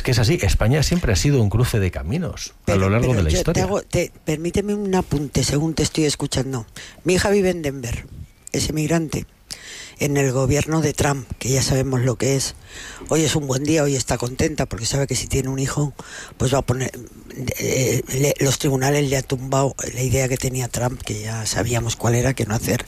que es así. España siempre ha sido un cruce de caminos a lo largo de la historia. Permíteme un apunte, según te estoy escuchando. Mi hija vive en Denver, es emigrante, en el gobierno de Trump, que ya sabemos lo que es. Hoy es un buen día, hoy está contenta porque sabe que si tiene un hijo, pues va a poner... los tribunales le han tumbado la idea que tenía Trump, que ya sabíamos cuál era, que no hacer...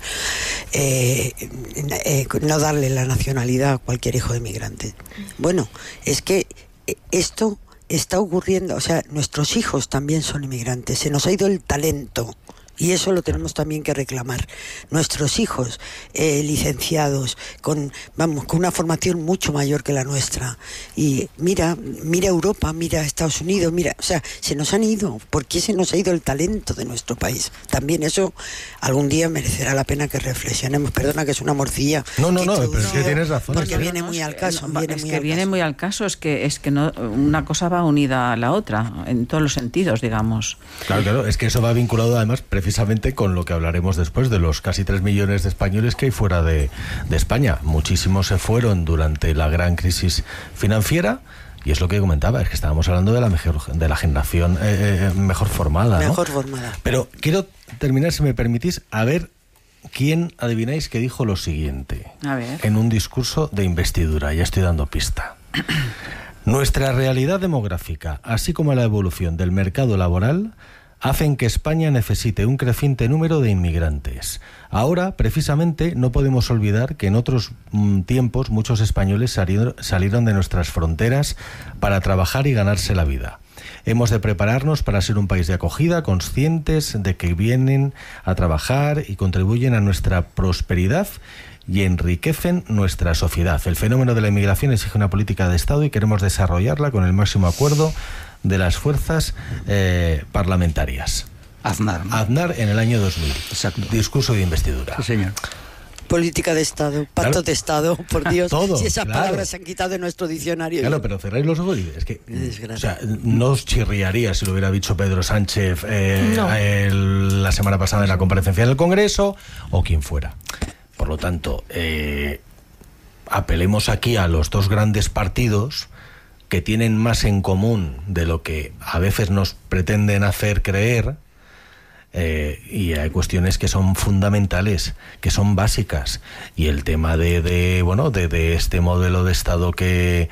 no darle la nacionalidad a cualquier hijo de inmigrante. Bueno, es que esto está ocurriendo, o sea, nuestros hijos también son inmigrantes, se nos ha ido el talento. Y eso lo tenemos también que reclamar. Nuestros hijos, licenciados, con una formación mucho mayor que la nuestra. Y mira Europa, mira Estados Unidos, o sea, se nos han ido. ¿Por qué se nos ha ido el talento de nuestro país? También eso algún día merecerá la pena que reflexionemos. Perdona que es una morcilla. No, pero es que tienes razón. Porque viene muy al caso. Viene muy al caso, es que no, una cosa va unida a la otra, en todos los sentidos, digamos. Claro, es que eso va vinculado además precisamente con lo que hablaremos después de los casi 3 millones de españoles que hay fuera de España. Muchísimos se fueron durante la gran crisis financiera y es lo que comentaba, es que estábamos hablando de la generación mejor formada, ¿no? Mejor formada. Pero quiero terminar, si me permitís, a ver quién adivináis que dijo lo siguiente en un discurso de investidura. Ya estoy dando pista. Nuestra realidad demográfica, así como la evolución del mercado laboral, hacen que España necesite un creciente número de inmigrantes. Ahora, precisamente, no podemos olvidar que en otros tiempos muchos españoles salieron de nuestras fronteras para trabajar y ganarse la vida. Hemos de prepararnos para ser un país de acogida, conscientes de que vienen a trabajar y contribuyen a nuestra prosperidad y enriquecen nuestra sociedad. El fenómeno de la inmigración exige una política de Estado y queremos desarrollarla con el máximo acuerdo de las fuerzas parlamentarias. Aznar en el año 2000. Exacto. Discurso de investidura. Sí, señor. Política de Estado, pacto de Estado, por Dios. Todo, si esas palabras se han quitado de nuestro diccionario. Claro, pero cerráis los ojos y es que... O sea, no os chirriaría si lo hubiera dicho Pedro Sánchez la semana pasada en la comparecencia del Congreso o quien fuera. Por lo tanto, apelemos aquí a los dos grandes partidos que tienen más en común de lo que a veces nos pretenden hacer creer, y hay cuestiones que son fundamentales, que son básicas, y el tema de este modelo de Estado que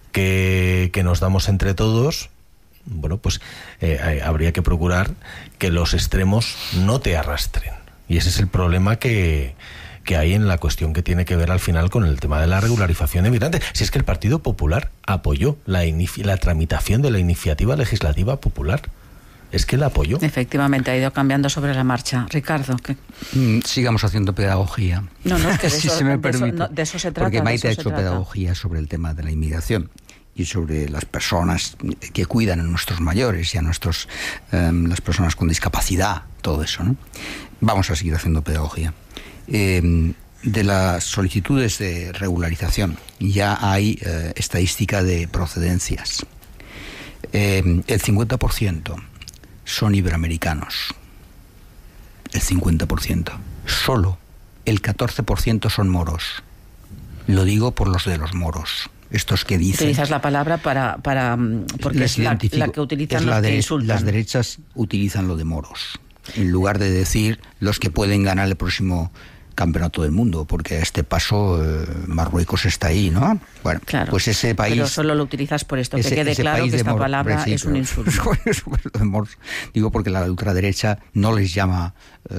nos damos entre todos, bueno, pues habría que procurar que los extremos no te arrastren, y ese es el problema que hay en la cuestión que tiene que ver al final con el tema de la regularización de migrantes. Si es que el Partido Popular apoyó la tramitación de la iniciativa legislativa popular. Es que la apoyó. Efectivamente, ha ido cambiando sobre la marcha. Ricardo, ¿qué? Sigamos haciendo pedagogía. No, es que si se me permite. De eso se trata. Porque Maite ha hecho pedagogía sobre el tema de la inmigración y sobre las personas que cuidan a nuestros mayores y a las personas con discapacidad, todo eso, ¿no? Vamos a seguir haciendo pedagogía. De las solicitudes de regularización ya hay estadística de procedencias. El 50% son iberoamericanos. El 50%. Solo el 14% son moros. Lo digo por los de los moros. Estos que dicen... Utilizas la palabra porque es la que utilizan los que insultan. Las derechas utilizan lo de moros, en lugar de decir los que pueden ganar el próximo campeonato del mundo, porque a este paso Marruecos está ahí, ¿no? Bueno, claro, pues ese país... Pero solo lo utilizas por esto, que quede claro que esta palabra es un insulto. Digo porque la ultraderecha no les llama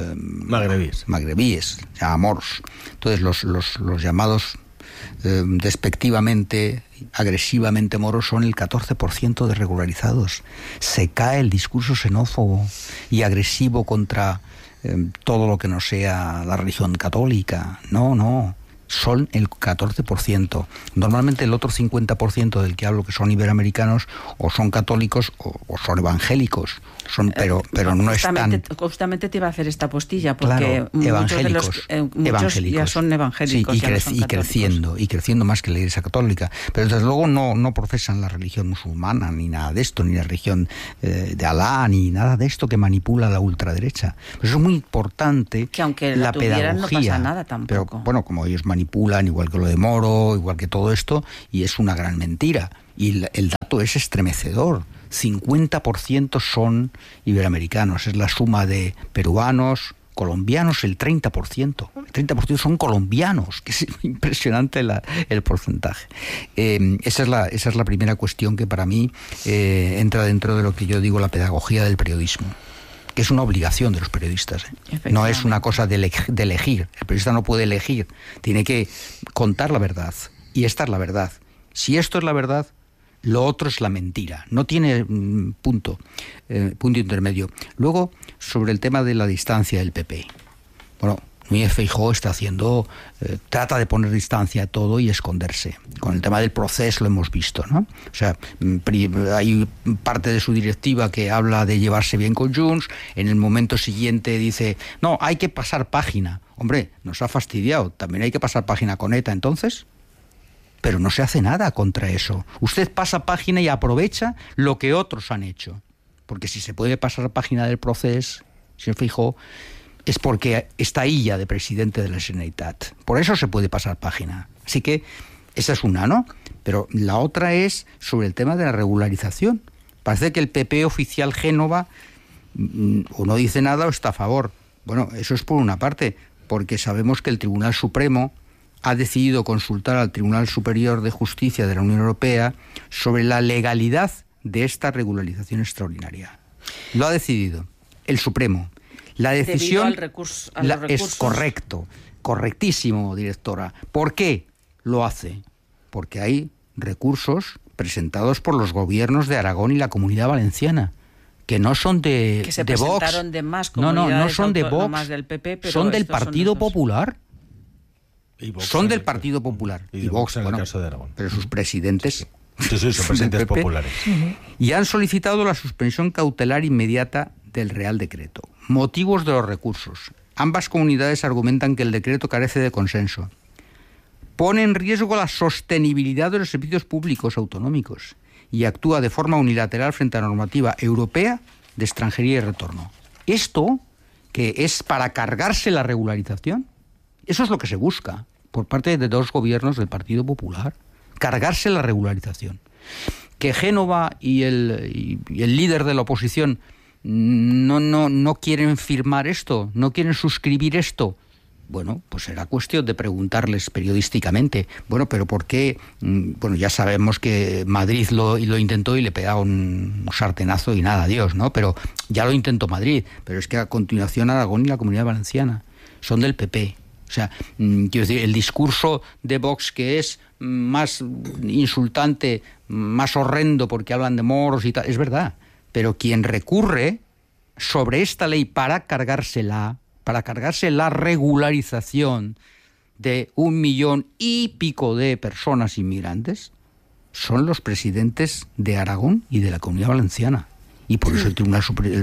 magrebíes, llama moros. Entonces los llamados despectivamente, agresivamente moros son el 14% de regularizados. Se cae el discurso xenófobo y agresivo contra todo lo que no sea la religión católica. No, son el 14%. Normalmente el otro 50% del que hablo, que son iberoamericanos, o son católicos o son evangélicos. Pero no están... Justamente te iba a hacer esta postilla, porque evangélicos, muchos ya son evangélicos. Sí, y creciendo más que la Iglesia católica. Pero desde luego no profesan la religión musulmana, ni nada de esto, ni la religión de Alá, ni nada de esto que manipula la ultraderecha. Pero eso es muy importante, que aunque la pedagogía no pasa nada tampoco. tampoco. Pero como ellos manipulan, igual que lo de Moro, igual que todo esto, y es una gran mentira. Y el dato es estremecedor. 50% son iberoamericanos, es la suma de peruanos, colombianos, el 30%. El 30% son colombianos, que es impresionante el porcentaje. Esa es la primera cuestión que para mí entra dentro de lo que yo digo la pedagogía del periodismo, que es una obligación de los periodistas. No es una cosa de elegir. El periodista no puede elegir, tiene que contar la verdad. Y esta es la verdad. Si esto es la verdad, lo otro es la mentira. No tiene punto intermedio. Luego, sobre el tema de la distancia del PP. Bueno, Núñez Feijóo está trata de poner distancia a todo y esconderse. Con el tema del proceso lo hemos visto, ¿no? O sea, hay parte de su directiva que habla de llevarse bien con Junts, en el momento siguiente dice, no, hay que pasar página. Hombre, nos ha fastidiado. ¿También hay que pasar página con ETA entonces? Pero no se hace nada contra eso. Usted pasa página y aprovecha lo que otros han hecho. Porque si se puede pasar página del proceso, señor Feijóo, es porque está ahí ya de presidente de la Generalitat. Por eso se puede pasar página. Así que esa es una, ¿no? Pero la otra es sobre el tema de la regularización. Parece que el PP oficial Génova o no dice nada o está a favor. Bueno, eso es por una parte, porque sabemos que el Tribunal Supremo ha decidido consultar al Tribunal Superior de Justicia de la Unión Europea sobre la legalidad de esta regularización extraordinaria. Lo ha decidido el Supremo. La decisión es correcto, correctísimo, directora. ¿Por qué lo hace? Porque hay recursos presentados por los gobiernos de Aragón y la Comunidad Valenciana, que no son de Vox. Que se presentaron de más comunidades no son de Vox, del PP, pero son del Partido Popular. Son del Partido Popular. Y Vox en el caso de Aragón. Pero sus presidentes... Sí, son presidentes populares. Y han solicitado la suspensión cautelar inmediata del Real Decreto. Motivos de los recursos. Ambas comunidades argumentan que el decreto carece de consenso. Pone en riesgo la sostenibilidad de los servicios públicos autonómicos y actúa de forma unilateral frente a la normativa europea de extranjería y retorno. Esto, que es para cargarse la regularización, eso es lo que se busca por parte de dos gobiernos del Partido Popular. Cargarse la regularización. Que Génova y el líder de la oposición no quieren firmar esto, no quieren suscribir esto. Bueno, pues será cuestión de preguntarles periodísticamente. Bueno, pero ¿por qué? Bueno, ya sabemos que Madrid lo intentó y le pegaba un sartenazo y nada, adiós, ¿no? Pero ya lo intentó Madrid. Pero es que a continuación Aragón y la Comunidad Valenciana son del PP. O sea, quiero decir, el discurso de Vox, que es más insultante, más horrendo porque hablan de moros y tal, es verdad. Pero quien recurre sobre esta ley para cargarse la regularización de 1 millón y pico de personas inmigrantes son los presidentes de Aragón y de la Comunidad Valenciana. Y por eso el Tribunal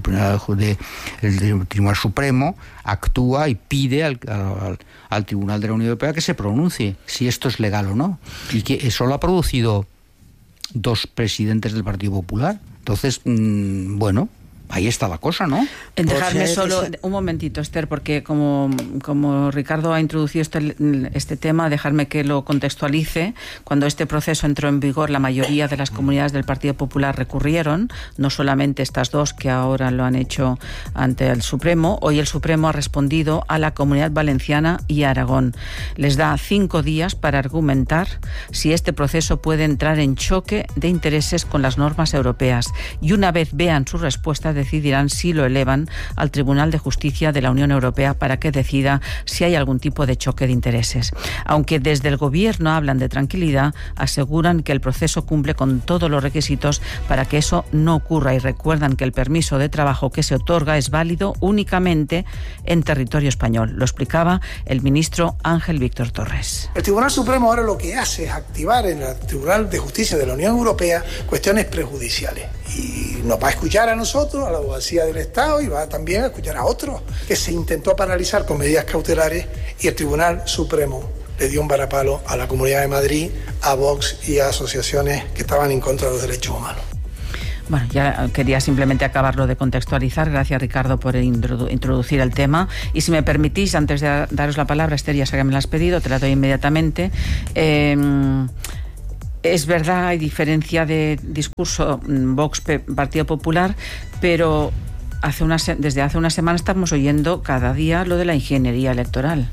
Supremo actúa y pide al Tribunal de la Unión Europea que se pronuncie si esto es legal o no. Y que eso lo ha producido dos presidentes del Partido Popular. Entonces, bueno, ahí está la cosa, ¿no? Dejarme solo un momentito, Esther, porque como Ricardo ha introducido este tema, dejarme que lo contextualice. Cuando este proceso entró en vigor, la mayoría de las comunidades del Partido Popular recurrieron, no solamente estas dos que ahora lo han hecho ante el Supremo. Hoy el Supremo ha respondido a la Comunidad Valenciana y a Aragón. Les da 5 días para argumentar si este proceso puede entrar en choque de intereses con las normas europeas. Y una vez vean su respuesta, decidirán si lo elevan al Tribunal de Justicia de la Unión Europea para que decida si hay algún tipo de choque de intereses. Aunque desde el Gobierno hablan de tranquilidad, aseguran que el proceso cumple con todos los requisitos para que eso no ocurra y recuerdan que el permiso de trabajo que se otorga es válido únicamente en territorio español. Lo explicaba el ministro Ángel Víctor Torres. El Tribunal Supremo ahora lo que hace es activar en el Tribunal de Justicia de la Unión Europea cuestiones prejudiciales. Y nos va a escuchar a nosotros, a la abogacía del Estado, y va también a escuchar a otros, que se intentó paralizar con medidas cautelares y el Tribunal Supremo le dio un varapalo a la Comunidad de Madrid, a Vox y a asociaciones que estaban en contra de los derechos humanos. Bueno, ya quería simplemente acabarlo de contextualizar. Gracias, Ricardo, por introducir el tema. Y si me permitís, antes de daros la palabra, Esther, ya sé que me la has pedido, te la doy inmediatamente. Es verdad, hay diferencia de discurso Vox-Partido Popular, pero desde hace una semana estamos oyendo cada día lo de la ingeniería electoral.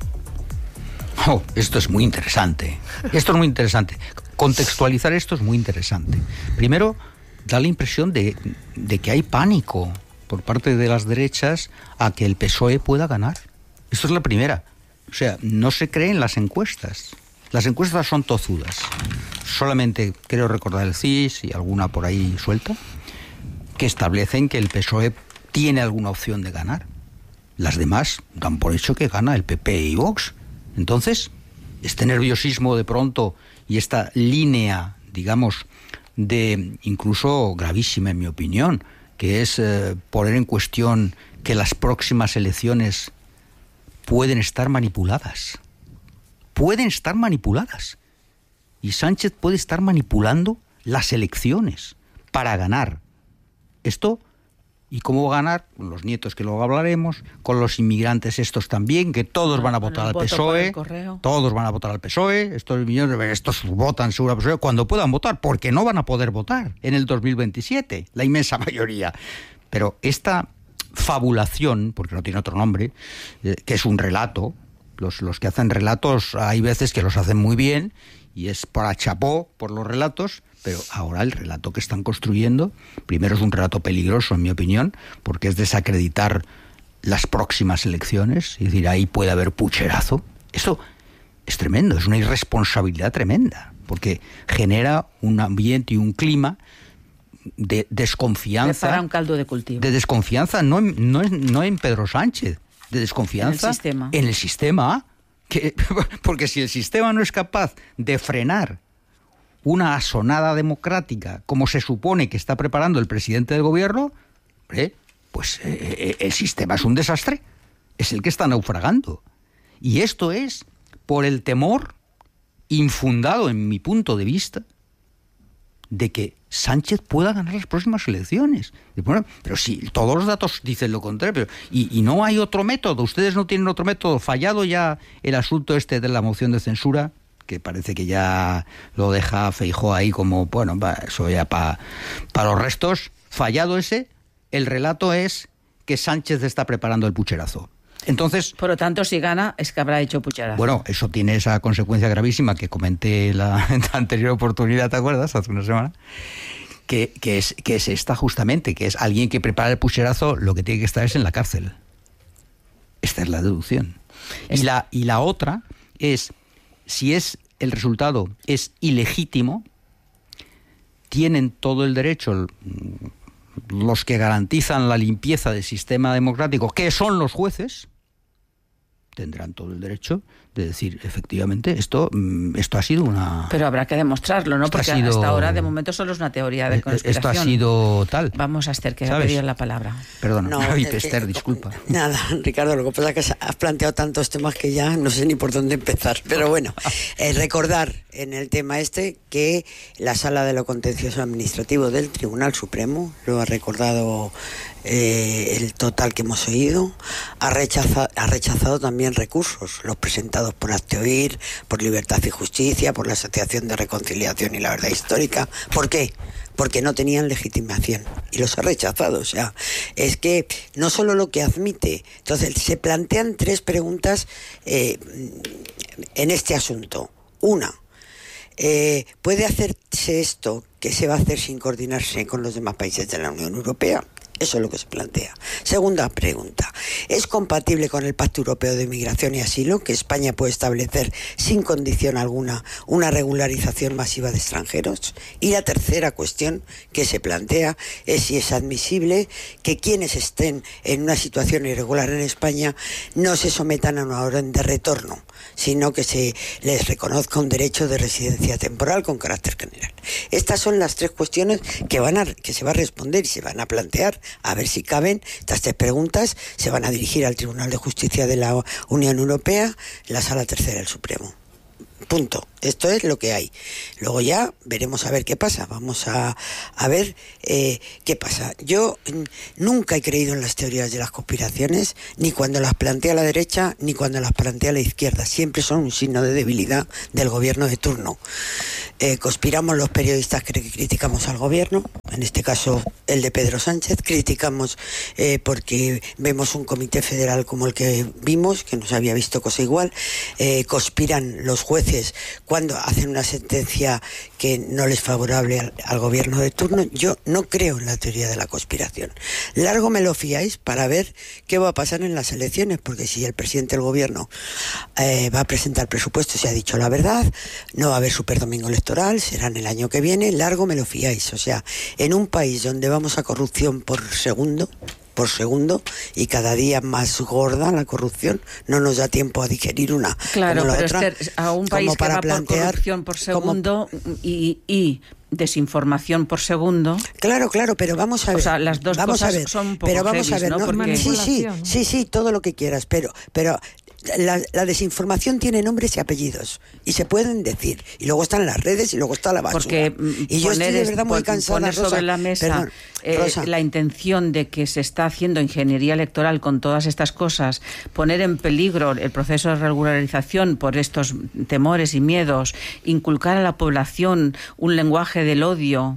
Oh, esto es muy interesante. Esto es muy interesante. Contextualizar esto es muy interesante. Primero, da la impresión de que hay pánico por parte de las derechas a que el PSOE pueda ganar. Esto es la primera. O sea, no se creen las encuestas. Las encuestas son tozudas. Solamente creo recordar el CIS y alguna por ahí suelta, que establecen que el PSOE tiene alguna opción de ganar. Las demás dan por hecho que gana el PP y Vox. Entonces, este nerviosismo de pronto y esta línea, digamos, de incluso gravísima en mi opinión, que es poner en cuestión que las próximas elecciones pueden estar manipuladas. Pueden estar manipuladas. Y Sánchez puede estar manipulando las elecciones para ganar. Esto, ¿y cómo va a ganar? Con los nietos, que luego hablaremos, con los inmigrantes estos también, que todos van a votar al PSOE, todos van a votar al PSOE, estos votan seguro al PSOE cuando puedan votar, porque no van a poder votar en el 2027, la inmensa mayoría. Pero esta fabulación, porque no tiene otro nombre, que es un relato, los que hacen relatos hay veces que los hacen muy bien, y es para chapó por los relatos, pero ahora el relato que están construyendo, primero es un relato peligroso en mi opinión, porque es desacreditar las próximas elecciones, es decir, ahí puede haber pucherazo. Eso es tremendo, es una irresponsabilidad tremenda, porque genera un ambiente y un clima de desconfianza. Prepara un caldo de cultivo. De desconfianza, no en Pedro Sánchez, de desconfianza en el sistema. Porque si el sistema no es capaz de frenar una asonada democrática como se supone que está preparando el presidente del gobierno, pues el sistema es un desastre, es el que está naufragando. Y esto es por el temor infundado, en mi punto de vista, de que Sánchez pueda ganar las próximas elecciones. Bueno, pero si todos los datos dicen lo contrario, y no hay otro método, ustedes no tienen otro método, fallado ya el asunto de la moción de censura, que parece que ya lo deja Feijóo ahí como, bueno, eso ya para los restos, fallado ese, el relato es que Sánchez está preparando el pucherazo. Entonces, por lo tanto, si gana, es que habrá hecho pucherazo. Bueno, eso tiene esa consecuencia gravísima que comenté en la anterior oportunidad, ¿te acuerdas? Hace una semana. Que es esta justamente, que es alguien que prepara el pucherazo, lo que tiene que estar es en la cárcel. Esta es la deducción. Y la otra es, si el resultado es ilegítimo, tienen todo el derecho los que garantizan la limpieza del sistema democrático, que son los jueces, tendrán todo el derecho de decir, efectivamente, esto ha sido una... Pero habrá que demostrarlo, ¿no? Porque hasta ahora, de momento, solo es una teoría de conspiración. Esto ha sido tal. Vamos a Esther, que ha pedido la palabra. Perdona, Esther, disculpa. Nada, Ricardo, lo que pasa es que has planteado tantos temas que ya no sé ni por dónde empezar. Pero bueno, recordar en el tema que la Sala de lo Contencioso Administrativo del Tribunal Supremo, lo ha recordado el total que hemos oído, ha rechazado también recursos, los presentados por Hazte-Oír, por Libertad y Justicia, por la Asociación de Reconciliación y la Verdad Histórica. ¿Por qué? Porque no tenían legitimación y los ha rechazado. O sea, es que no solo lo que admite. Entonces, se plantean tres preguntas en este asunto. Una, ¿puede hacerse esto que se va a hacer sin coordinarse con los demás países de la Unión Europea? Eso es lo que se plantea. Segunda pregunta. ¿Es compatible con el Pacto Europeo de Migración y Asilo que España puede establecer sin condición alguna una regularización masiva de extranjeros? Y la tercera cuestión que se plantea es si es admisible que quienes estén en una situación irregular en España no se sometan a una orden de retorno, sino que se les reconozca un derecho de residencia temporal con carácter general. Estas son las tres cuestiones que se va a responder y se van a plantear. A ver si caben estas tres preguntas. Se van a dirigir al Tribunal de Justicia de la Unión Europea, la Sala Tercera del Supremo. Punto. Esto es lo que hay. Luego ya veremos a ver qué pasa. Vamos a ver qué pasa. Yo nunca he creído en las teorías de las conspiraciones, ni cuando las plantea la derecha, ni cuando las plantea la izquierda. Siempre son un signo de debilidad del gobierno de turno. Conspiramos los periodistas que criticamos al gobierno, en este caso el de Pedro Sánchez, criticamos porque vemos un comité federal como el que vimos, que no se había visto cosa igual, conspiran los jueces cuando hacen una sentencia que no les es favorable al gobierno de turno. Yo no creo en la teoría de la conspiración. Largo me lo fiáis para ver qué va a pasar en las elecciones, porque si el presidente del gobierno va a presentar presupuesto, se ha dicho la verdad, no va a haber superdomingo electoral, será en el año que viene, largo me lo fiáis. O sea, en un país donde vamos a corrupción por segundo, y cada día más gorda la corrupción, no nos da tiempo a digerir una. Claro, como la pero otra, a un país que va por corrupción por segundo y desinformación por segundo. Claro, pero vamos a ver. O sea, las dos cosas son un poco heavies, ¿no? Porque... Sí, todo lo que quieras, pero la desinformación tiene nombres y apellidos y se pueden decir, y luego están las redes y luego está la basura. Porque y yo estoy de verdad muy cansada, poner sobre Rosa, la mesa Rosa, la intención de que se está haciendo ingeniería electoral con todas estas cosas, poner en peligro el proceso de regularización por estos temores y miedos, inculcar a la población un lenguaje del odio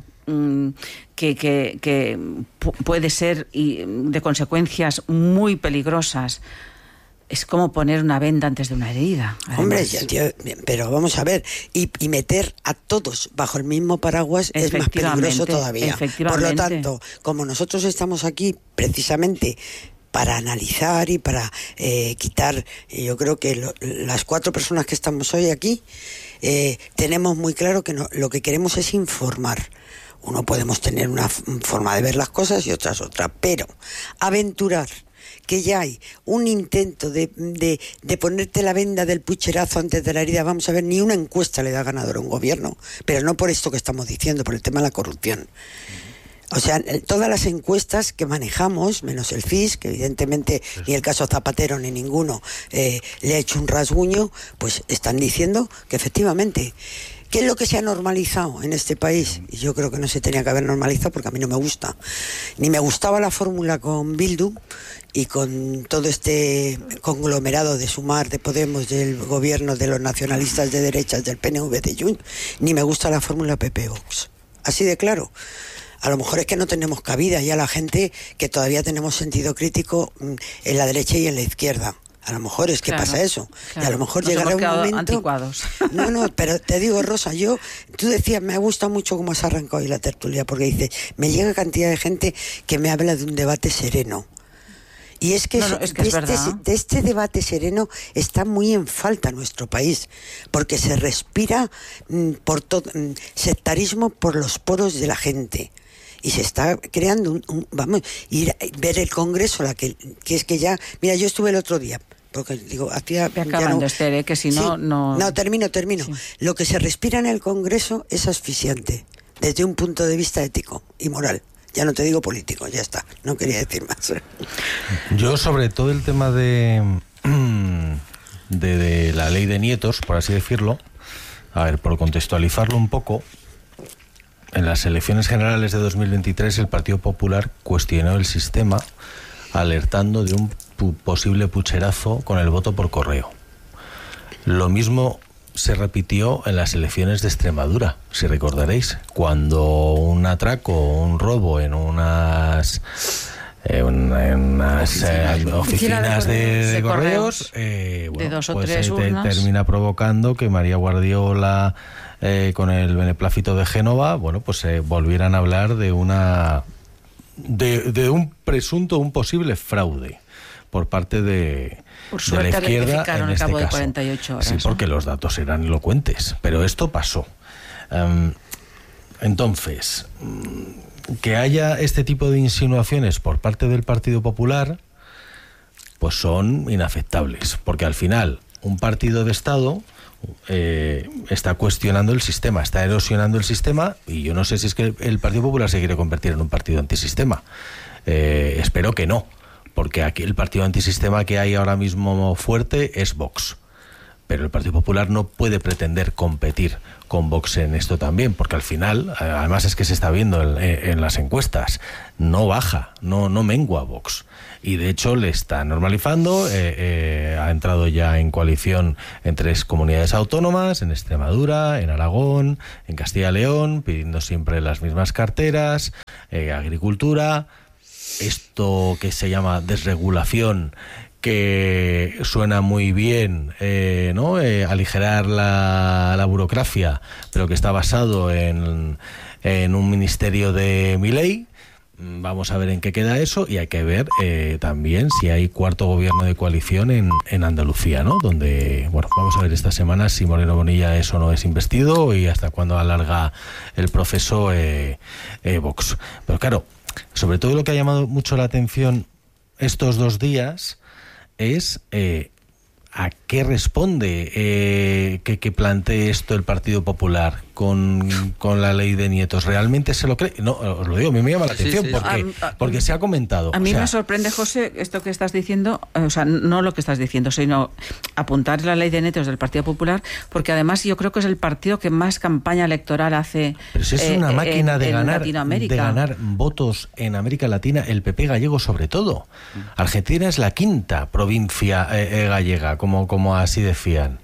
que puede ser de consecuencias muy peligrosas. Es como poner una venda antes de una herida. Además. Hombre, pero vamos a ver, y meter a todos bajo el mismo paraguas es más peligroso todavía. Por lo tanto, como nosotros estamos aquí precisamente para analizar y para quitar, yo creo que las 4 personas que estamos hoy aquí, tenemos muy claro que lo que queremos es informar. Uno podemos tener una forma de ver las cosas y otras otra, pero aventurar que ya hay un intento de ponerte la venda del pucherazo antes de la herida. Vamos a ver, ni una encuesta le da ganador a un gobierno, pero no por esto que estamos diciendo, por el tema de la corrupción. O sea, todas las encuestas que manejamos, menos el CIS, que evidentemente ni el caso Zapatero ni ninguno le ha hecho un rasguño, pues están diciendo que efectivamente... ¿Qué es lo que se ha normalizado en este país? Y yo creo que no se tenía que haber normalizado porque a mí no me gusta. Ni me gustaba la fórmula con Bildu y con todo este conglomerado de Sumar, de Podemos, del gobierno, de los nacionalistas de derechas, del PNV, de Junts. Ni me gusta la fórmula PP-Vox. Así de claro. A lo mejor es que no tenemos cabida ya la gente que todavía tenemos sentido crítico en la derecha y en la izquierda. A lo mejor es que pasa eso. Claro. Y a lo mejor llegará un momento... Anticuados. No, pero te digo, Rosa, tú decías, me ha gustado mucho cómo has arrancado hoy la tertulia, porque dices, me llega cantidad de gente que me habla de un debate sereno. Y es que, de este debate sereno está muy en falta nuestro país, porque se respira sectarismo por los poros de la gente. Y se está creando ver el Congreso, que es que ya... Mira, yo estuve el otro día, porque digo, hacía... Acabando, Esther, que si no, no... No, termino. Sí. Lo que se respira en el Congreso es asfixiante, desde un punto de vista ético y moral. Ya no te digo político, ya está. No quería decir más. Yo, sobre todo el tema de la ley de nietos, por así decirlo, a ver, por contextualizarlo un poco... En las elecciones generales de 2023 el Partido Popular cuestionó el sistema alertando de un posible pucherazo con el voto por correo. Lo mismo se repitió en las elecciones de Extremadura, si recordaréis, cuando un atraco o un robo en unas oficinas de correos de 2 o 3 urnas termina provocando que María Guardiola con el beneplácito de Génova, pues volvieran a hablar de un posible fraude por parte de la izquierda en este caso. 48 horas, sí, porque los datos eran elocuentes, pero esto pasó. Entonces, que haya este tipo de insinuaciones por parte del Partido Popular, pues son inaceptables, porque al final un partido de Estado está cuestionando el sistema, está erosionando el sistema, y yo no sé si es que el Partido Popular se quiere convertir en un partido antisistema. Espero que no, porque aquí el partido antisistema que hay ahora mismo fuerte es Vox. Pero el Partido Popular no puede pretender competir con Vox en esto también, porque al final, además es que se está viendo en las encuestas, no baja, no mengua Vox. Y de hecho le está normalizando, ha entrado ya en coalición en 3 comunidades autónomas, en Extremadura, en Aragón, en Castilla y León, pidiendo siempre las mismas carteras, agricultura, esto que se llama desregulación, que suena muy bien, ¿no? Aligerar la burocracia, pero que está basado en un ministerio de Milei. Vamos a ver en qué queda eso, y hay que ver también si hay cuarto gobierno de coalición en Andalucía, ¿no? Donde, bueno, vamos a ver esta semana si Moreno Bonilla es o no es investido y hasta cuándo alarga el proceso Vox. Pero claro, sobre todo lo que ha llamado mucho la atención estos 2 días es a qué responde que plantee esto el Partido Popular con la ley de nietos. ¿Realmente se lo cree? No, os lo digo, a mí me llama la atención porque se ha comentado. A mí me sorprende, José, esto que estás diciendo, o sea, no lo que estás diciendo, sino apuntar la ley de nietos del Partido Popular, porque además yo creo que es el partido que más campaña electoral hace. Pero si es una máquina de ganar votos en América Latina, el PP gallego sobre todo. Argentina es la 5ª provincia gallega, como así decían.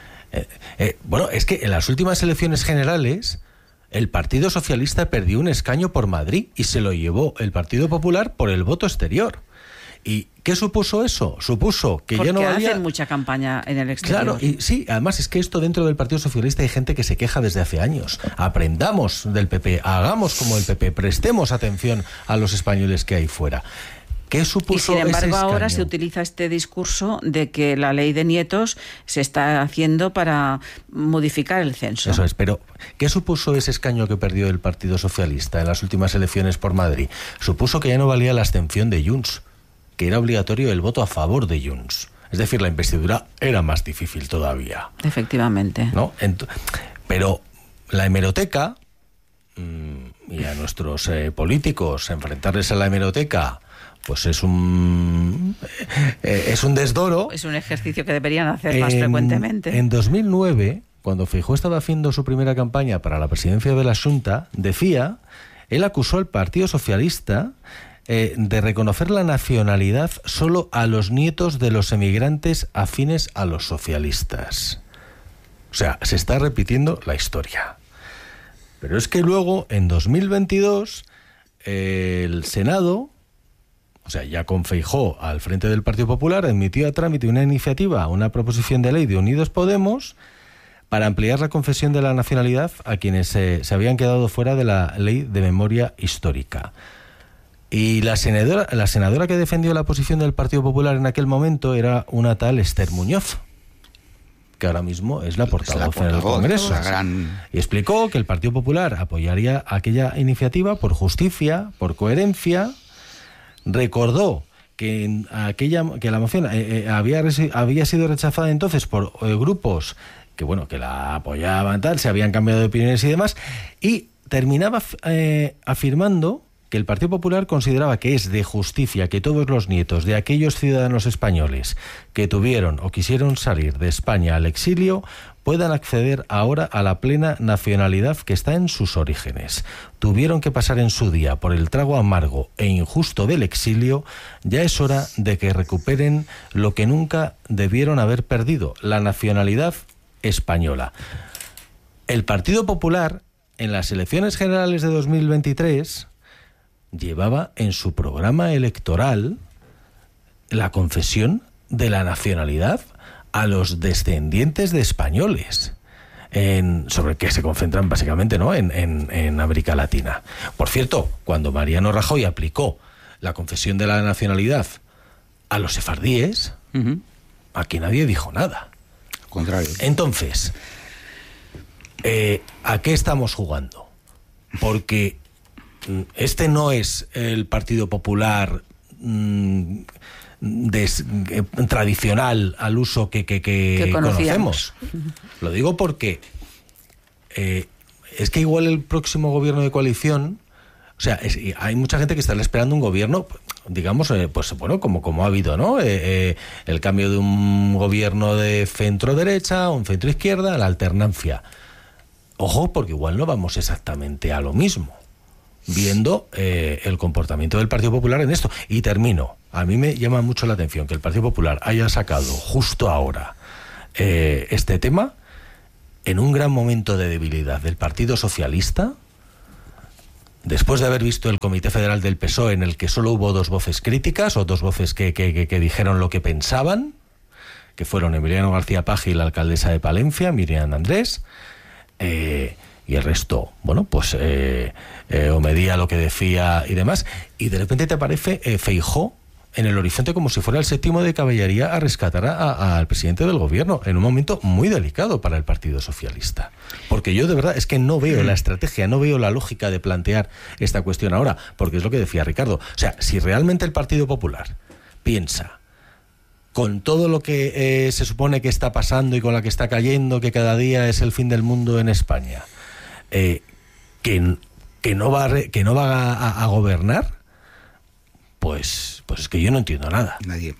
Bueno, es que en las últimas elecciones generales el Partido Socialista perdió un escaño por Madrid y se lo llevó el Partido Popular por el voto exterior. ¿Y qué supuso eso? Supuso que ya no había... Porque hacen mucha campaña en el exterior. Claro, y sí, además es que esto dentro del Partido Socialista hay gente que se queja desde hace años. Aprendamos del PP, hagamos como el PP, prestemos atención a los españoles que hay fuera. ¿Qué supuso? Y sin embargo ahora se utiliza este discurso de que la ley de nietos se está haciendo para modificar el censo. Eso es, pero ¿qué supuso ese escaño que perdió el Partido Socialista en las últimas elecciones por Madrid? Supuso que ya no valía la abstención de Junts, que era obligatorio el voto a favor de Junts. Es decir, la investidura era más difícil todavía. Efectivamente. ¿No? Pero la hemeroteca, y a nuestros políticos enfrentarles a la hemeroteca, pues es un desdoro. Es un ejercicio que deberían hacer más frecuentemente. En 2009, cuando Feijóo estaba haciendo su primera campaña para la presidencia de la Xunta, él acusó al Partido Socialista de reconocer la nacionalidad solo a los nietos de los emigrantes afines a los socialistas. O sea, se está repitiendo la historia. Pero es que luego, en 2022, el Senado, o sea, ya con Feijóo al frente del Partido Popular, admitió a trámite una proposición de ley de Unidos Podemos para ampliar la concesión de la nacionalidad a quienes se habían quedado fuera de la ley de memoria histórica. Y la senadora que defendió la posición del Partido Popular en aquel momento era una tal Esther Muñoz, que ahora mismo es la portavoz en el Congreso. Y explicó que el Partido Popular apoyaría aquella iniciativa por justicia, por coherencia. Recordó que la moción había sido rechazada entonces por grupos que la apoyaban, se habían cambiado de opiniones y demás, y terminaba afirmando que el Partido Popular consideraba que es de justicia que todos los nietos de aquellos ciudadanos españoles que tuvieron o quisieron salir de España al exilio puedan acceder ahora a la plena nacionalidad que está en sus orígenes. Tuvieron que pasar en su día por el trago amargo e injusto del exilio, ya es hora de que recuperen lo que nunca debieron haber perdido, la nacionalidad española. El Partido Popular, en las elecciones generales de 2023, llevaba en su programa electoral la concesión de la nacionalidad a los descendientes de españoles, sobre que se concentran básicamente, ¿no?, en América Latina. Por cierto, cuando Mariano Rajoy aplicó la concesión de la nacionalidad a los sefardíes, aquí nadie dijo nada. Al contrario. Entonces, ¿a qué estamos jugando? Porque este no es el Partido Popular tradicional al uso que conocemos. Lo digo porque es que igual el próximo gobierno de coalición O sea, hay mucha gente que está esperando un gobierno, digamos, pues bueno, como ha habido, ¿no? El cambio de un gobierno de centro-derecha, un centro-izquierda, la alternancia. Ojo, porque igual no vamos exactamente a lo mismo, viendo el comportamiento del Partido Popular en esto. Y termino. A mí me llama mucho la atención que el Partido Popular haya sacado justo ahora este tema en un gran momento de debilidad del Partido Socialista, después de haber visto el Comité Federal del PSOE, en el que solo hubo 2 voces críticas, o 2 voces que dijeron lo que pensaban, que fueron Emiliano García Paje y la alcaldesa de Palencia, Miriam Andrés, y el resto, bueno, pues obedía lo que decía y demás, y de repente te aparece Feijóo en el horizonte como si fuera el 7º de caballería a rescatar al presidente del gobierno en un momento muy delicado para el Partido Socialista. Porque yo de verdad es que no veo la estrategia, no veo la lógica de plantear esta cuestión ahora, porque es lo que decía Ricardo. O sea, si realmente el Partido Popular piensa, con todo lo que se supone que está pasando y con la que está cayendo, que cada día es el fin del mundo en España, que no va a gobernar, pues es que yo no entiendo nada. Nadie.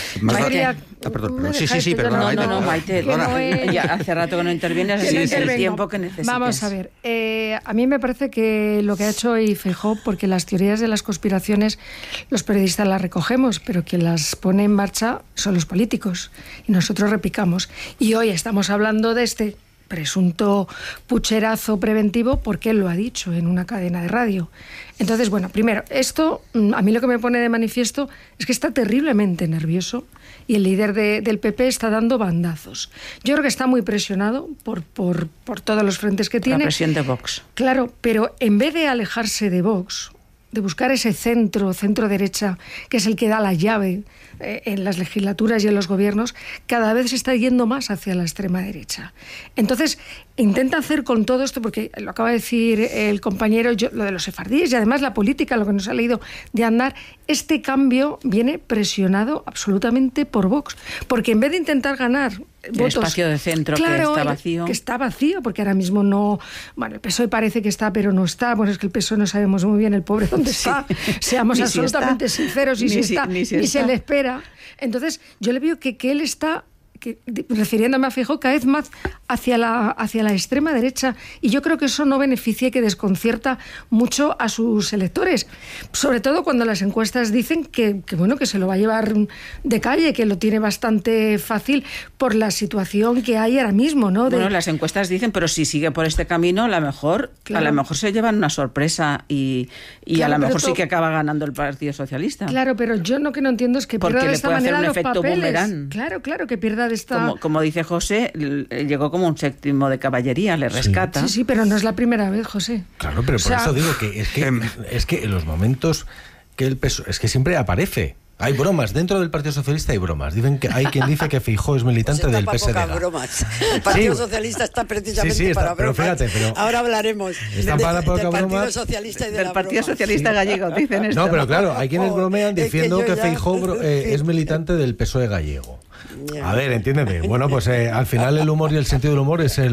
Perdón. Sí, perdón. No, Maite. Ya hace rato que no intervienes, es el tiempo que necesites. Vamos a ver. A mí me parece que lo que ha hecho hoy Feijóo, porque las teorías de las conspiraciones los periodistas las recogemos, pero quien las pone en marcha son los políticos. Y nosotros repicamos. Y hoy estamos hablando de este presunto pucherazo preventivo porque él lo ha dicho en una cadena de radio. Entonces, bueno, primero, esto a mí lo que me pone de manifiesto es que está terriblemente nervioso y el líder del PP está dando bandazos. Yo creo que está muy presionado por todos los frentes que tiene. La presión de Vox. Claro, pero en vez de alejarse de Vox, de buscar ese centro-derecha, que es el que da la llave en las legislaturas y en los gobiernos, cada vez se está yendo más hacia la extrema derecha. Entonces, intenta hacer con todo esto, porque lo acaba de decir el compañero, lo de los sefardíes y además la política, lo que nos ha leído de Aznar, este cambio viene presionado absolutamente por Vox, porque en vez de intentar ganar votos, el espacio de centro, claro, que está vacío. Que está vacío, porque ahora mismo no... Bueno, el PSOE parece que está, pero no está. Bueno, es que el PSOE no sabemos muy bien el pobre dónde está. Seamos absolutamente sinceros, ni se le espera. Entonces, yo le veo que él está... refiriéndome a Feijóo, cada vez más hacia la extrema derecha, y yo creo que eso no beneficia y que desconcierta mucho a sus electores, sobre todo cuando las encuestas dicen que se lo va a llevar de calle, que lo tiene bastante fácil por la situación que hay ahora mismo, ¿no? Bueno, las encuestas dicen, pero si sigue por este camino, a lo mejor se llevan una sorpresa y claro, a lo mejor sí que acaba ganando el Partido Socialista. Claro, pero yo lo que no entiendo es que pierda de esta manera los papeles. Claro, que pierda de esta... Como dice José, llegó como un 7º de caballería, le rescata. Sí, pero no es la primera vez, José. Claro, pero por eso digo que es que en los momentos que el PSOE... Es que siempre aparece. Hay bromas, dentro del Partido Socialista hay bromas. Hay quien dice que Feijóo es militante del PSD. Bromas. El Partido Socialista está precisamente para bromas. Pero fíjate, ahora hablaremos del Partido Socialista y del Partido Socialista gallego, dicen esto. No, pero claro, hay quienes bromean diciendo que Feijóo es militante del PSOE gallego. A ver, entiéndeme. Bueno, pues al final el humor y el sentido del humor es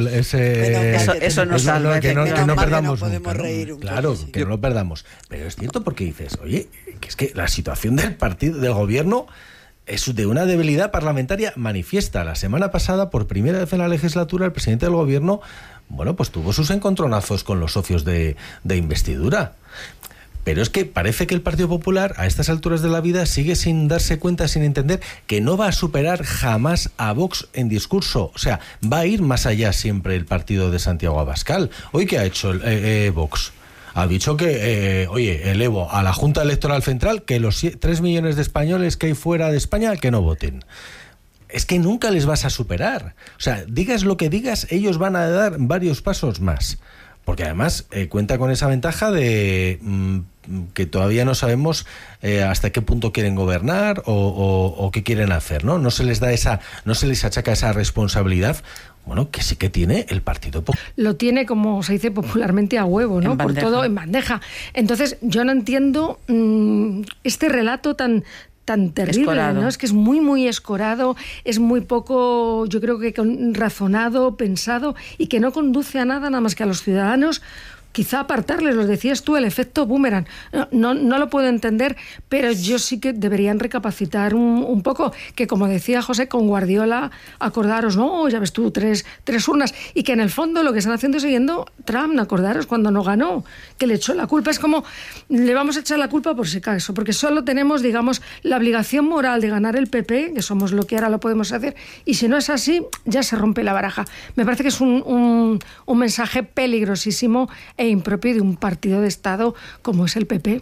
eso nos salva. Que no perdamos nunca, ¿no? Claro, que no lo perdamos. Pero es cierto porque dices, oye, que es que la situación del gobierno es de una debilidad parlamentaria manifiesta. La semana pasada, por primera vez en la legislatura, el presidente del gobierno, bueno, pues tuvo sus encontronazos con los socios de investidura. Pero es que parece que el Partido Popular, a estas alturas de la vida, sigue sin darse cuenta, sin entender que no va a superar jamás a Vox en discurso. O sea, va a ir más allá siempre el partido de Santiago Abascal. ¿Hoy qué ha hecho Vox? Ha dicho que, elevo a la Junta Electoral Central que los 3 millones de españoles que hay fuera de España que no voten. Es que nunca les vas a superar. O sea, digas lo que digas, ellos van a dar varios pasos más. Porque además cuenta con esa ventaja de que todavía no sabemos hasta qué punto quieren gobernar o qué quieren hacer, ¿no? No se les achaca esa responsabilidad, bueno, que sí que tiene el Partido Popular. Lo tiene, como se dice popularmente, a huevo, ¿no? Por todo en bandeja. Entonces, yo no entiendo este relato tan terrible, escorado, ¿no? Es que es muy, muy escorado, es muy poco, yo creo que razonado, pensado, y que no conduce a nada más que a los ciudadanos quizá apartarles, lo decías tú, el efecto boomerang. No lo puedo entender, pero yo sí que deberían recapacitar un poco, que como decía José, con Guardiola, acordaros, no, ya ves tú, tres urnas, y que en el fondo lo que están haciendo es siguiendo Trump, acordaros cuando no ganó, que le echó la culpa. Es como, le vamos a echar la culpa por si acaso, porque solo tenemos, digamos, la obligación moral de ganar el PP, que somos lo que ahora lo podemos hacer, y si no es así, ya se rompe la baraja. Me parece que es un mensaje peligrosísimo e impropio de un partido de Estado como es el PP.